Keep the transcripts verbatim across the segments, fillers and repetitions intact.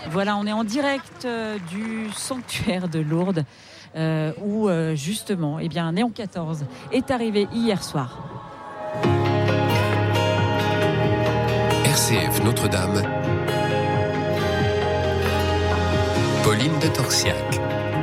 Voilà, on est en direct euh, du sanctuaire de Lourdes euh, où euh, justement, eh bien, Léon quatorze est arrivé hier soir. R C F Notre-Dame, Pauline de Torsiac.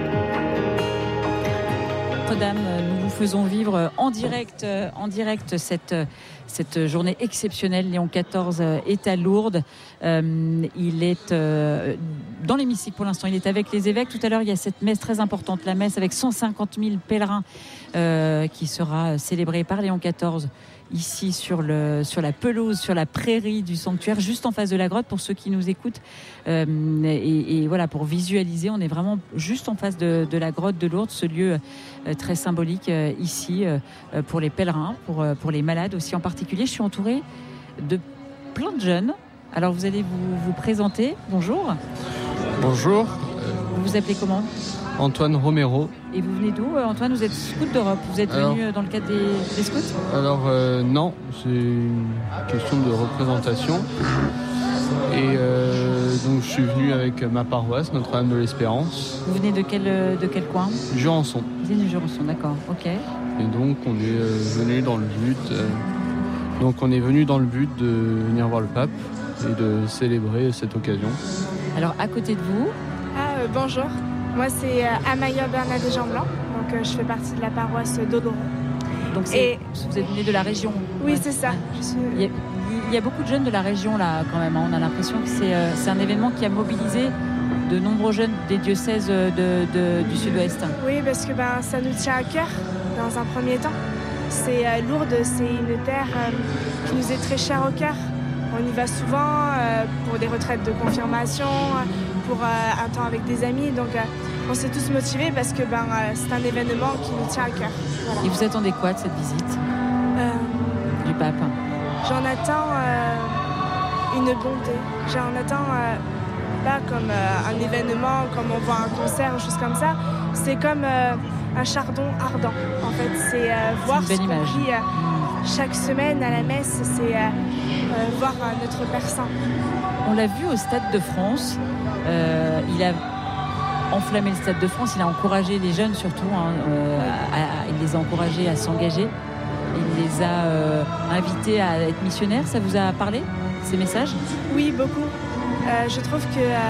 Notre-Dame, nous vous faisons vivre en direct, en direct cette, cette journée exceptionnelle. Léon quatorze est à Lourdes. Euh, il est euh, dans l'hémicycle pour l'instant. Il est avec les évêques. Tout à l'heure, il y a cette messe très importante, la messe avec cent cinquante mille pèlerins euh, qui sera célébrée par Léon quatorze ici sur, le, sur la pelouse, sur la prairie du sanctuaire, juste en face de la grotte pour ceux qui nous écoutent. Euh, et, et voilà, pour visualiser, on est vraiment juste en face de, de la grotte de Lourdes, ce lieu euh, très symbolique euh, ici euh, pour les pèlerins, pour, pour les malades aussi en particulier. Je suis entourée de plein de jeunes. Alors vous allez vous, vous présenter. Bonjour. Bonjour. Vous vous appelez comment ? Antoine Romero. Et vous venez d'où, Antoine ? Vous êtes scout d'Europe. Vous êtes alors, venu dans le cadre des, des scouts ? Alors euh, non, c'est une question de représentation. Et euh, donc je suis venu avec ma paroisse, Notre-Dame de l'Espérance. Vous venez de quel, de quel coin ? Jurançon. Vous venez de Jurançon, d'accord, ok. Et donc on est euh, venu dans le but, euh, donc on est venu dans le but de venir voir le pape et de célébrer cette occasion. Alors à côté de vous. Ah euh, bonjour. Moi, c'est Amaya Bernadette Jean Blanc, donc euh, je fais partie de la paroisse d'Oloron. Donc c'est, Et... vous êtes venus de la région ? Oui, ouais. c'est ça. Je suis... il, y a, il y a beaucoup de jeunes de la région là quand même, hein. On a l'impression que c'est, euh, c'est un événement qui a mobilisé de nombreux jeunes des diocèses de, de, du sud-ouest. Oui, parce que ben, ça nous tient à cœur dans un premier temps. C'est, euh, Lourdes, c'est une terre euh, qui nous est très chère au cœur. On y va souvent euh, pour des retraites de confirmation, pour euh, un temps avec des amis. Donc, euh, on s'est tous motivés parce que ben, euh, c'est un événement qui nous tient à cœur. Voilà. Et vous attendez quoi de cette visite euh, du pape ? J'en attends euh, une bonté. J'en attends euh, pas comme euh, un événement, comme on voit un concert, chose comme ça. C'est comme euh, un chardon ardent. En fait, c'est euh, voir c'est ce qu'on vit euh, chaque semaine à la messe. C'est euh, euh, voir euh, notre Père Saint. On l'a vu au Stade de France. Euh, il a enflammé le Stade de France. Il a encouragé les jeunes surtout. Hein, euh, à, à, il les a encouragés à s'engager. Il les a euh, invités à être missionnaires. Ça vous a parlé, ces messages ? Oui, beaucoup. Euh, je trouve que euh,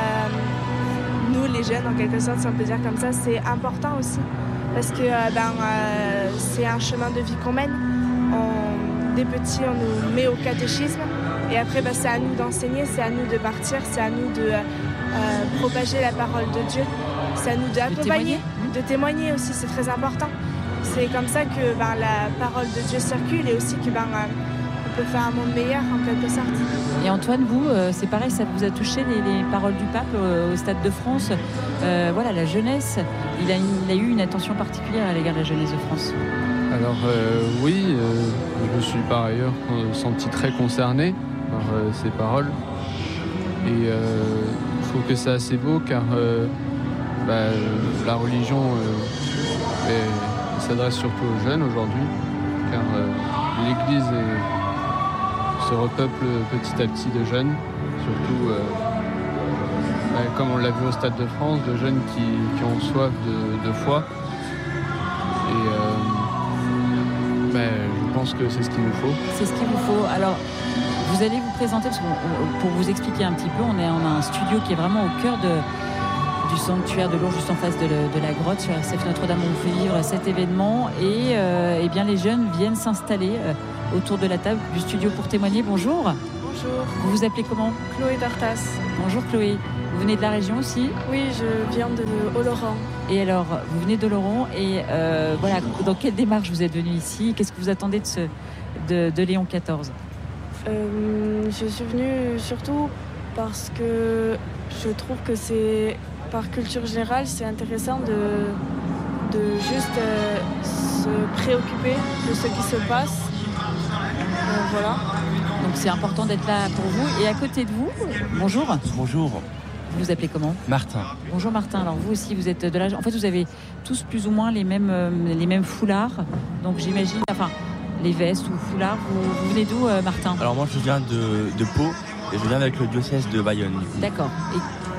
nous, les jeunes, en quelque sorte, si on peut dire comme ça, c'est important aussi. Parce que euh, ben, euh, c'est un chemin de vie qu'on mène. On, des petits, on nous met au catéchisme. Et après, ben, c'est à nous d'enseigner, c'est à nous de partir, c'est à nous de euh, propager la parole de Dieu. C'est à nous d'accompagner, de témoigner, de témoigner aussi, c'est très important. C'est comme ça que ben, la parole de Dieu circule et aussi que ben, on peut faire un monde meilleur en quelque sorte. Et Antoine, vous, euh, c'est pareil, ça vous a touché les, les paroles du pape euh, au Stade de France. Euh, voilà, la jeunesse, il a, il a eu une attention particulière à l'égard de la jeunesse de France. Alors euh, oui, euh, je me suis par ailleurs senti très concerné par euh, ces paroles. Et euh, je trouve que c'est assez beau car euh, bah, la religion euh, est, s'adresse surtout aux jeunes aujourd'hui, car euh, l'Église est, se repeuple petit à petit de jeunes, surtout euh, bah, comme on l'a vu au Stade de France, de jeunes qui, qui ont soif de, de foi. Et euh, bah, je pense que c'est ce qu'il nous faut. C'est ce qu'il vous faut. Alors, vous allez vous présenter, parce que pour vous expliquer un petit peu, on, est, on a un studio qui est vraiment au cœur de, du sanctuaire de Lourdes, juste en face de, le, de la grotte, sur R C F Notre-Dame. On vous fait vivre cet événement et, euh, et bien, les jeunes viennent s'installer euh, autour de la table du studio pour témoigner. Bonjour. Bonjour. Vous vous appelez comment ? Chloé Dartas. Bonjour Chloé. Vous venez de la région aussi ? Oui, je viens de Oloron. Et alors, vous venez d'Oloron et euh, voilà, dans quelle démarche vous êtes venu ici ? Qu'est-ce que vous attendez de, ce, de, de Léon quatorze ? euh, Je suis venue surtout parce que je trouve que c'est, par culture générale, c'est intéressant de, de juste euh, se préoccuper de ce qui se passe. Euh, voilà. Donc c'est important d'être là pour vous. Et à côté de vous, bonjour. Bonjour. Vous vous appelez comment ? Martin. Bonjour Martin. Alors vous aussi, vous êtes de l'âge. En fait, vous avez tous plus ou moins les mêmes, euh, les mêmes foulards. Donc j'imagine, enfin, les vestes ou foulards. Vous, vous venez d'où, euh, Martin ? Alors moi, je viens de, de Pau et je viens avec le diocèse de Bayonne. D'accord. Et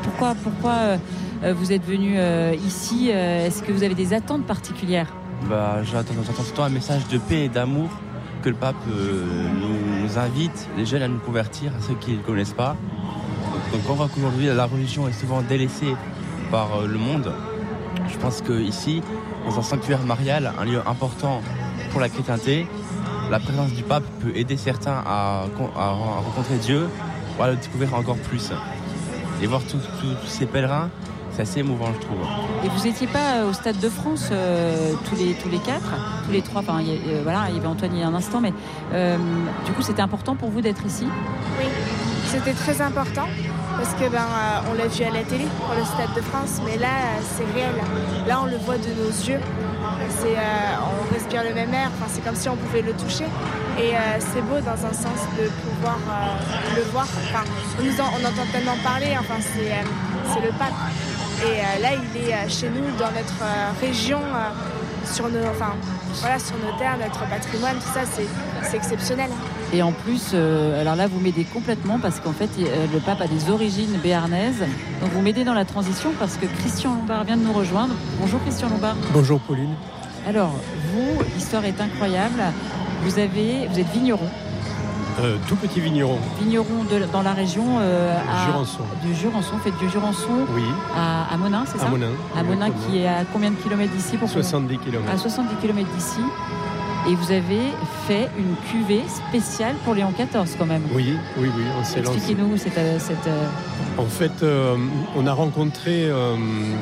Pourquoi, pourquoi euh, vous êtes venu euh, ici euh, Est-ce que vous avez des attentes particulières? Bah, j'attends, j'attends surtout un message de paix et d'amour que le pape euh, nous, nous invite, les jeunes, à nous convertir, à ceux qui ne le connaissent pas. Donc on voit qu'aujourd'hui la religion est souvent délaissée par euh, le monde. Je pense qu'ici, dans un sanctuaire marial, un lieu important pour la chrétienté, la présence du pape peut aider certains à, à, à rencontrer Dieu, ou à le découvrir encore plus. Et voir tous, tous, tous ces pèlerins, c'est assez émouvant, je trouve. Et vous n'étiez pas au Stade de France euh, tous, les, tous les quatre, tous les trois, enfin, y a, euh, voilà, il y avait Antoine il y a un instant, mais euh, du coup, c'était important pour vous d'être ici? Oui, c'était très important, parce que ben, euh, on l'a vu à la télé pour le Stade de France, mais là, euh, c'est réel. Là, on le voit de nos yeux. C'est, euh, on respire le même air, enfin, c'est comme si on pouvait le toucher. Et euh, c'est beau dans un sens de pouvoir euh, le voir. Enfin, on, nous en, on entend tellement parler, enfin, c'est, euh, c'est le pape. Et euh, là, il est euh, chez nous, dans notre euh, région, euh, sur, nos, enfin, voilà, sur nos terres, notre patrimoine, tout ça, c'est, c'est exceptionnel. Et en plus, euh, alors là, vous m'aidez complètement parce qu'en fait, euh, le pape a des origines béarnaises. Donc vous m'aidez dans la transition parce que Christian Lombard vient de nous rejoindre. Bonjour Christian Lombard. Bonjour Pauline. Alors, vous, l'histoire est incroyable. Vous, avez, vous êtes vigneron. Euh, tout petit vigneron. Vigneron de, dans la région euh, à, Jurançon. Du Jurançon, faites du Jurançon Oui. à, à Monin, c'est ça? À Monin. À Monin, qui est à combien de kilomètres d'ici pour soixante-dix kilomètres. À soixante-dix kilomètres d'ici. Et vous avez fait une cuvée spéciale pour Léon quatorze quand même. Oui, oui, oui. On s'est lancé. Expliquez-nous cette... cette euh... En fait, euh, on a rencontré euh,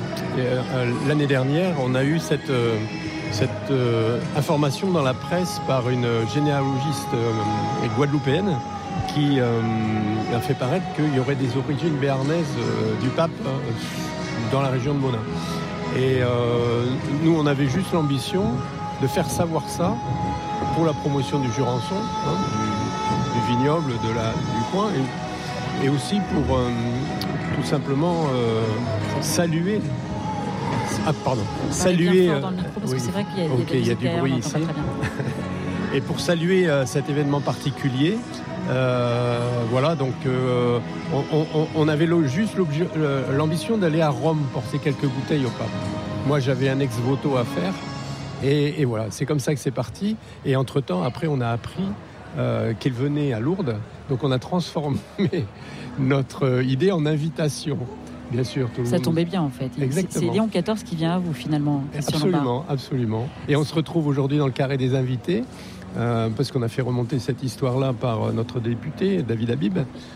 euh, l'année dernière, on a eu cette, euh, cette euh, information dans la presse par une généalogiste euh, guadeloupéenne qui euh, a fait paraître qu'il y aurait des origines béarnaises euh, du pape euh, dans la région de Monin. Et euh, nous, on avait juste l'ambition de faire savoir ça pour la promotion du Jurançon, hein, du, du vignoble de la, du coin, et, et aussi pour euh, tout simplement euh, saluer. Ah, pardon. Saluer. Bien fort dans le micro parce oui, que c'est vrai qu'il y a, okay, il y a, il y a du bruit ici. Et pour saluer euh, cet événement particulier, euh, voilà, donc euh, on, on, on avait juste l'ambition d'aller à Rome porter quelques bouteilles au pape. Moi, j'avais un ex-voto à faire. Et, et voilà, c'est comme ça que c'est parti. Et entre-temps, après, on a appris euh, qu'il venait à Lourdes. Donc, on a transformé notre idée en invitation. Bien sûr. Tout le ça monde... tombait bien, en fait. Exactement. C'est Léon quatorze qui vient à vous, finalement. Absolument, absolument. Et on se retrouve aujourd'hui dans le carré des invités, euh, parce qu'on a fait remonter cette histoire-là par notre député, David Habib,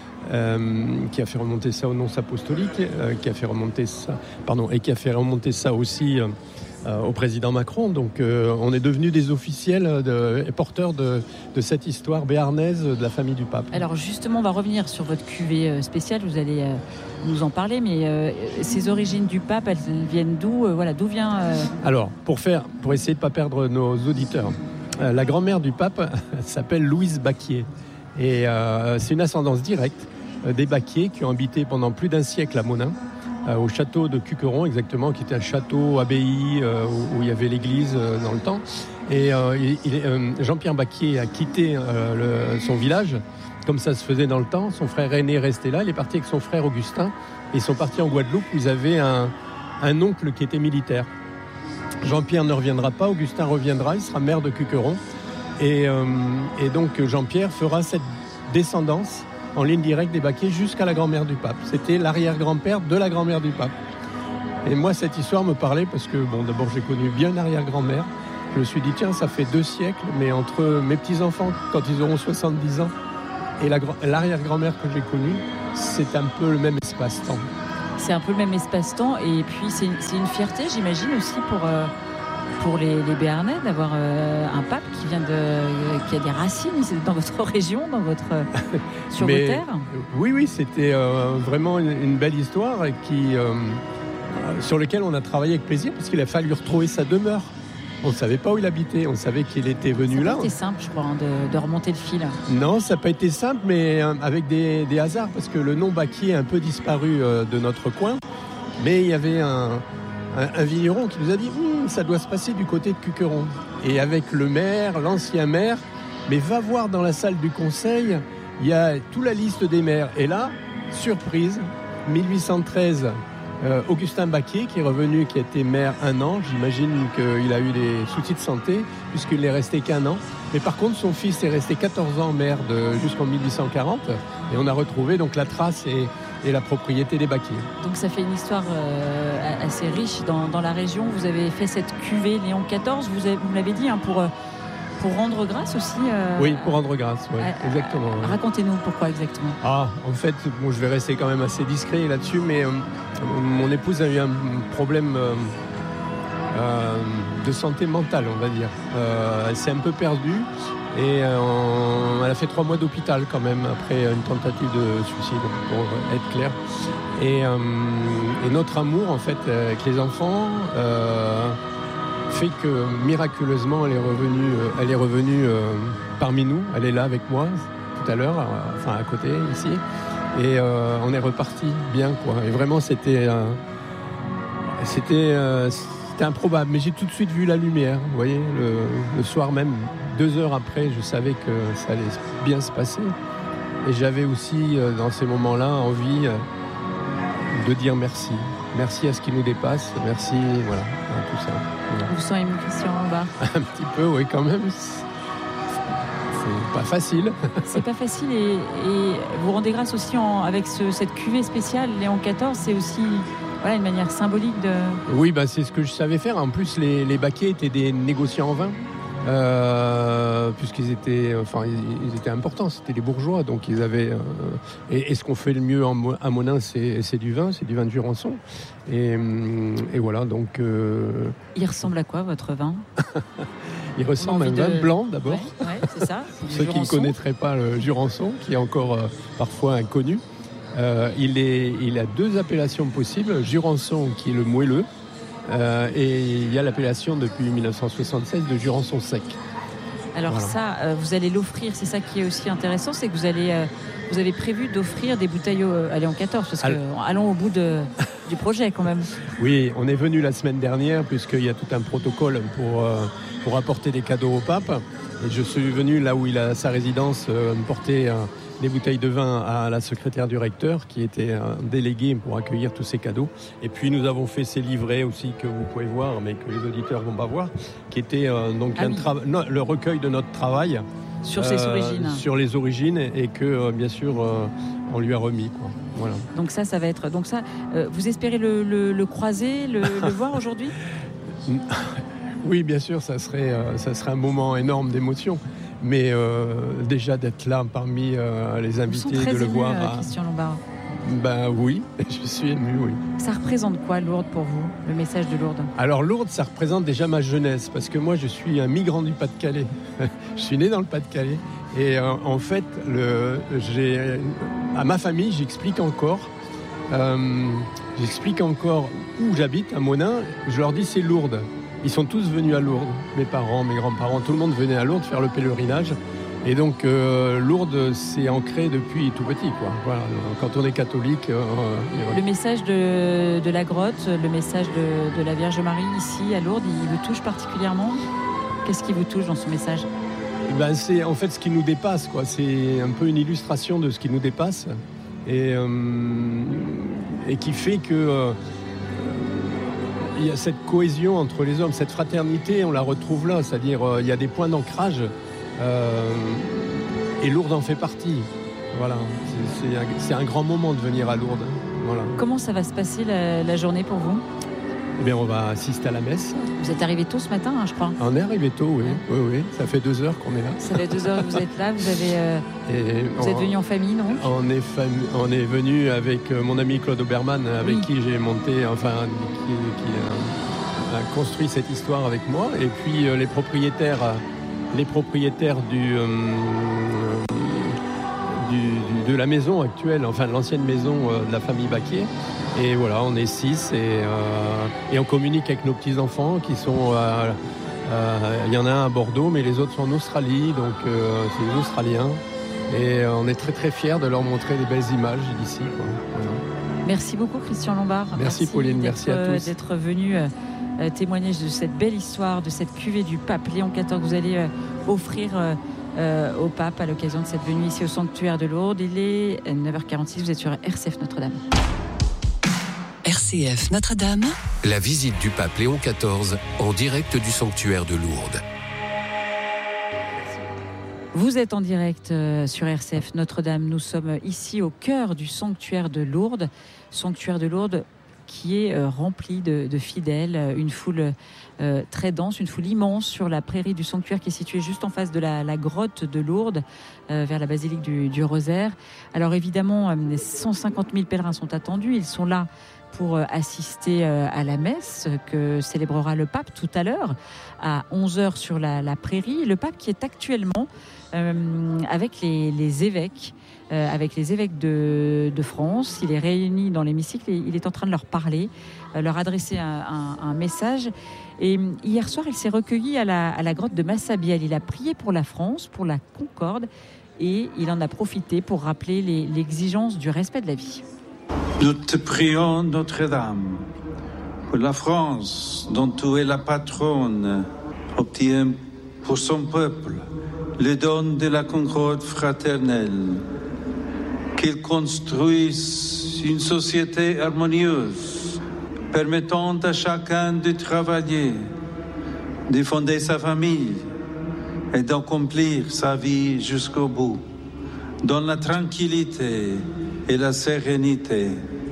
euh, qui a fait remonter ça aux nonces apostoliques, euh, qui a fait remonter ça, pardon, et qui a fait remonter ça aussi... Euh, Euh, au président Macron. Donc euh, on est devenus des officiels de, et porteurs de, de cette histoire béarnaise de la famille du pape. Alors justement, on va revenir sur votre cuvée spéciale, vous allez euh, nous en parler, mais euh, ces origines du pape, elles viennent d'où euh, voilà, d'où vient euh... Alors, pour, faire, pour essayer de ne pas perdre nos auditeurs, euh, la grand-mère du pape s'appelle Louise Baquier. Et euh, c'est une ascendance directe euh, des Baquier qui ont habité pendant plus d'un siècle à Monin, Euh, au château de Cuqueron exactement, qui était un château abbaye euh, où, où il y avait l'église euh, dans le temps. Et euh, il, il, euh, Jean-Pierre Baquier a quitté euh, le, son village, comme ça se faisait dans le temps. Son frère aîné restait là, il est parti avec son frère Augustin, et ils sont partis en Guadeloupe où ils avaient un, un oncle qui était militaire. Jean-Pierre ne reviendra pas, Augustin reviendra, il sera maire de Cuqueron. Et, euh, et donc Jean-Pierre fera cette descendance en ligne directe des Baquier jusqu'à la grand-mère du pape. C'était l'arrière-grand-père de la grand-mère du pape. Et moi, cette histoire me parlait parce que, bon, d'abord, j'ai connu bien l'arrière-grand-mère. Je me suis dit, tiens, ça fait deux siècles, mais entre mes petits-enfants, quand ils auront soixante-dix ans, et la, l'arrière-grand-mère que j'ai connue, c'est un peu le même espace-temps. C'est un peu le même espace-temps, et puis c'est, c'est une fierté, j'imagine, aussi pour... Euh... pour les, les Béarnais, d'avoir euh, un pape qui vient de, euh, qui a des racines dans votre région, dans votre, euh, sur Mais, vos terres. Oui, oui, c'était euh, vraiment une, une belle histoire qui, euh, sur laquelle on a travaillé avec plaisir parce qu'il a fallu retrouver sa demeure. On ne savait pas où il habitait, on savait qu'il était venu là. Ça n'a pas été simple, je crois, hein, de, de remonter le fil. Non, ça n'a pas été simple, mais euh, avec des, des hasards, parce que le nom Baquier a un peu disparu euh, de notre coin, mais il y avait un... Un, un vigneron qui nous a dit hm, ça doit se passer du côté de Cuqueron. Et avec le maire, l'ancien maire, mais va voir dans la salle du conseil, il y a toute la liste des maires. Et là, surprise, mille huit cent treize, euh, Augustin Baquier, qui est revenu, qui a été maire un an. J'imagine qu'il a eu des soucis de santé, puisqu'il n'est resté qu'un an. Mais par contre, son fils est resté quatorze ans maire de, jusqu'en mille huit cent quarante. Et on a retrouvé donc la trace et, et la propriété des Baquier. Donc ça fait une histoire euh, assez riche dans, dans la région. Vous avez fait cette cuvée Léon quatorze, vous, avez, vous me l'avez dit, hein, pour, pour rendre grâce aussi. Euh, oui, pour rendre grâce, ouais, à, exactement. À, ouais. Racontez-nous pourquoi exactement. Ah, en fait, bon, je vais rester quand même assez discret là-dessus, mais euh, mon épouse a eu un problème euh, euh, de santé mentale, on va dire. Euh, elle s'est un peu perdue et euh, elle a fait trois mois d'hôpital quand même après une tentative de suicide, pour être clair. Et, euh, et notre amour, en fait, avec les enfants, euh, fait que miraculeusement, elle est revenue, elle est revenue euh, parmi nous. Elle est là avec moi tout à l'heure, euh, enfin à côté ici, et euh, on est reparti bien, quoi. Et vraiment, c'était, euh, c'était, euh, c'était improbable. Mais j'ai tout de suite vu la lumière. Vous voyez, le, le soir même. Deux heures après, je savais que ça allait bien se passer. Et j'avais aussi, dans ces moments-là, envie de dire merci. Merci à ce qui nous dépasse. Merci, voilà, à tout ça. Voilà. Vous sentez ému, Christian Lombard? Un petit peu, oui, quand même. C'est pas facile. C'est pas facile et, et vous rendez grâce aussi en, avec ce, cette cuvée spéciale Léon quatorze. C'est aussi voilà, une manière symbolique de... Oui, bah, c'est ce que je savais faire. En plus, les, les Baquier étaient des négociants en vin. Euh, puisqu'ils étaient, enfin, ils, ils étaient importants, c'était les bourgeois, donc ils avaient. Euh, et, et ce qu'on fait le mieux en, à Monin, c'est, c'est du vin, c'est du vin de Jurançon. Et, et voilà, donc. Euh... Il ressemble à quoi votre vin? Il ressemble à un de... vin blanc d'abord. Ouais, ouais, c'est ça. Pour ceux qui ne connaîtraient pas le Jurançon, qui est encore euh, parfois inconnu, euh, il, est, il a deux appellations possibles. Jurançon, qui est le moelleux. Euh, et il y a l'appellation depuis mille neuf cent soixante-seize de Jurançon sec. Alors voilà. ça, euh, vous allez l'offrir, c'est ça qui est aussi intéressant, c'est que vous, allez, euh, vous avez prévu d'offrir des bouteilles au, à Léon quatorze, parce que Al... allons au bout de, du projet quand même. Oui, on est venu la semaine dernière, puisqu'il y a tout un protocole pour, euh, pour apporter des cadeaux au pape. Et je suis venu là où il a sa résidence, euh, porter... Euh, des bouteilles de vin à la secrétaire du recteur qui était un délégué pour accueillir tous ces cadeaux. Et puis nous avons fait ces livrets aussi que vous pouvez voir, mais que les auditeurs ne vont pas voir, qui était euh, donc ah un oui. tra- no, le recueil de notre travail. Sur euh, ses origines. Sur les origines et que euh, bien sûr euh, on lui a remis. Quoi. Voilà. Donc ça, ça va être... Donc ça, euh, vous espérez le, le, le croiser, le, le voir aujourd'hui? Oui, bien sûr, ça serait, euh, ça serait un moment énorme d'émotion. Mais euh, déjà d'être là parmi euh, les invités, de le ému, voir. Euh, à... Christian Lombard. Ben oui, je suis ému, oui. Ça représente quoi Lourdes pour vous, le message de Lourdes? Alors Lourdes, ça représente déjà ma jeunesse, parce que moi je suis un migrant du Pas-de-Calais. Je suis né dans le Pas-de-Calais. Et euh, en fait, le, j'ai, à ma famille, j'explique encore, euh, j'explique encore où j'habite, à Monin. Je leur dis c'est Lourdes. Ils sont tous venus à Lourdes, mes parents, mes grands-parents, tout le monde venait à Lourdes faire le pèlerinage. Et donc euh, Lourdes, c'est ancré depuis tout petit, quoi. Voilà. Quand on est catholique... Euh, le message de, de la grotte, le message de, de la Vierge Marie ici à Lourdes, il vous touche particulièrement? Qu'est-ce qui vous touche dans ce message? Ben, c'est en fait ce qui nous dépasse, quoi. C'est un peu une illustration de ce qui nous dépasse et, euh, et qui fait que... Euh, il y a cette cohésion entre les hommes, cette fraternité, on la retrouve là, c'est-à-dire euh, il y a des points d'ancrage euh, et Lourdes en fait partie. Voilà, c'est, c'est, un, c'est un grand moment de venir à Lourdes. Voilà. Comment ça va se passer la, la journée pour vous? Eh bien, on va assister à la messe. Vous êtes arrivé tôt ce matin, hein, je crois. On est arrivé tôt, oui. Ouais. oui, oui. Ça fait deux heures qu'on est là. Ça fait deux heures que vous êtes là. Vous avez, euh, Et vous on, êtes venu en famille, non? On est fami- on est venu avec mon ami Claude Obermann, avec oui. qui j'ai monté, enfin, qui, qui a, a construit cette histoire avec moi. Et puis euh, les propriétaires, les propriétaires du, euh, du, du de la maison actuelle, enfin de l'ancienne maison euh, de la famille Baquier. Et voilà, on est six et, euh, et on communique avec nos petits-enfants qui sont... Euh, euh, il y en a un à Bordeaux, mais les autres sont en Australie, donc euh, c'est des Australiens. Et euh, on est très très fiers de leur montrer des belles images d'ici. Quoi. Voilà. Merci beaucoup Christian Lombard. Merci, merci Pauline, merci à tous. D'être venu euh, témoigner de cette belle histoire, de cette cuvée du pape Léon quatorze que vous allez euh, offrir euh, euh, au pape à l'occasion de cette venue ici au sanctuaire de Lourdes. Il est neuf heures quarante-six, vous êtes sur R C F Notre-Dame. R C F Notre-Dame. La visite du pape Léon quatorze en direct du sanctuaire de Lourdes. Vous êtes en direct sur R C F Notre-Dame. Nous sommes ici au cœur du sanctuaire de Lourdes. Sanctuaire de Lourdes qui est rempli de, de fidèles, une foule euh, très dense, une foule immense sur la prairie du sanctuaire qui est située juste en face de la, la grotte de Lourdes, euh, vers la basilique du, du Rosaire. Alors évidemment, cent cinquante mille pèlerins sont attendus. Ils sont là pour assister à la messe que célébrera le pape tout à l'heure à onze heures sur la, la prairie. Le pape qui est actuellement euh, avec les, les évêques, euh, avec les évêques de, de France. Il est réuni dans l'hémicycle et il est en train de leur parler, euh, leur adresser un, un, un message. Et hier soir, il s'est recueilli à la, à la grotte de Massabielle. Il a prié pour la France, pour la Concorde, et il en a profité pour rappeler les, l'exigence du respect de la vie. Nous te prions, Notre-Dame, pour la France, dont tu es la patronne, obtiens pour son peuple le don de la concorde fraternelle, qu'il construise une société harmonieuse, permettant à chacun de travailler, de fonder sa famille et d'accomplir sa vie jusqu'au bout, dans la tranquillité et la sérénité.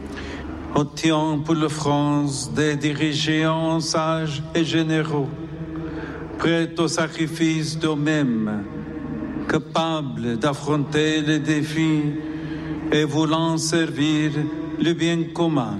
Obtient pour la France des dirigeants sages et généreux, prêts au sacrifice d'eux-mêmes, capables d'affronter les défis et voulant servir le bien commun.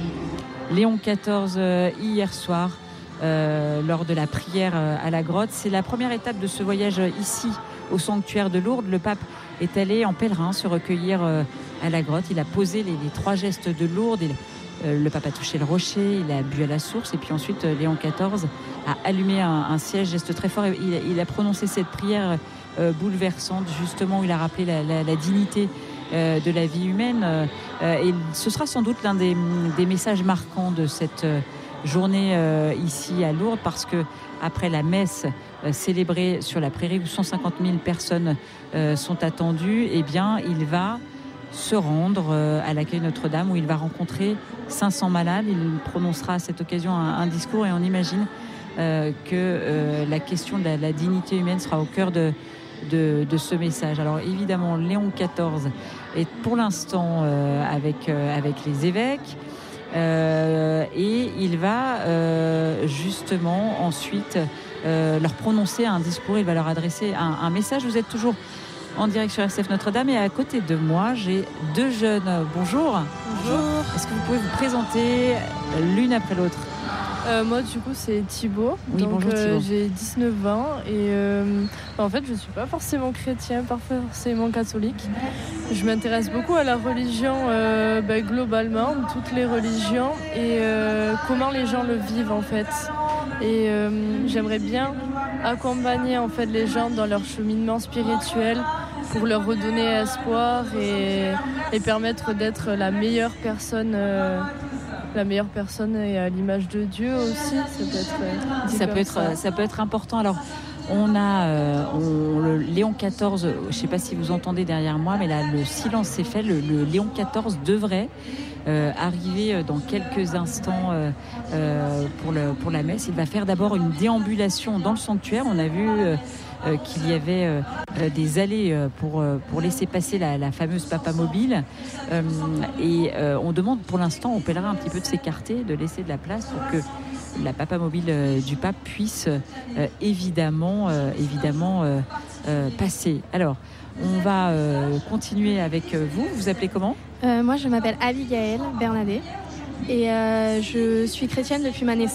Léon quatorze, euh, hier soir, euh, lors de la prière euh, à la grotte, c'est la première étape de ce voyage euh, ici, au sanctuaire de Lourdes. Le pape est allé en pèlerin se recueillir euh, à la grotte. Il a posé les, les trois gestes de Lourdes. Il, euh, le pape a touché le rocher, il a bu à la source, et puis ensuite euh, Léon quatorze a allumé un, un siège, geste très fort. Et il, il a prononcé cette prière euh, bouleversante, justement, où il a rappelé la, la, la dignité euh, de la vie humaine. Euh, et ce sera sans doute l'un des, des messages marquants de cette euh, journée euh, ici à Lourdes, parce que après la messe euh, célébrée sur la prairie où cent cinquante mille personnes euh, sont attendues, eh bien, il va se rendre euh, à l'accueil Notre-Dame où il va rencontrer cinq cents malades. Il prononcera à cette occasion un, un discours et on imagine euh, que euh, la question de la, la dignité humaine sera au cœur de, de, de ce message. Alors évidemment, Léon quatorze est pour l'instant euh, avec, euh, avec les évêques. Euh, et il va euh, justement ensuite euh, leur prononcer un discours, il va leur adresser un, un message. Vous êtes toujours en direct sur R C F Notre-Dame et à côté de moi j'ai deux jeunes. Bonjour. Bonjour. Est-ce que vous pouvez vous présenter l'une après l'autre? Euh, moi du coup c'est Thibaut, oui, donc bonjour, euh, Thibaut. J'ai dix-neuf ans et euh, en fait je ne suis pas forcément chrétien, pas forcément catholique. Je m'intéresse beaucoup à la religion euh, ben, globalement, toutes les religions et euh, comment les gens le vivent en fait. Et euh, j'aimerais bien accompagner en fait les gens dans leur cheminement spirituel pour leur redonner espoir et, et permettre d'être la meilleure personne euh, la meilleure personne et à l'image de Dieu aussi. Ça peut être, euh, ça peut être, ça. ça peut être important. Alors, on a euh, on, le Léon quatorze, je ne sais pas si vous entendez derrière moi, mais là, le silence s'est fait. Le, le Léon quatorze devrait euh, arriver dans quelques instants euh, euh, pour, le, pour la messe. Il va faire d'abord une déambulation dans le sanctuaire. On a vu euh, euh, qu'il y avait euh, des allées euh, pour, euh, pour laisser passer la, la fameuse Papa Mobile. Euh, et euh, on demande pour l'instant aux pèlerins un petit peu de s'écarter, de laisser de la place pour que la Papa Mobile euh, du pape puisse euh, évidemment, euh, évidemment euh, euh, passer. Alors, on va euh, continuer avec vous. Vous vous appelez comment ? euh, Moi, je m'appelle Abigaël Bernadet et euh, je suis chrétienne depuis ma naissance.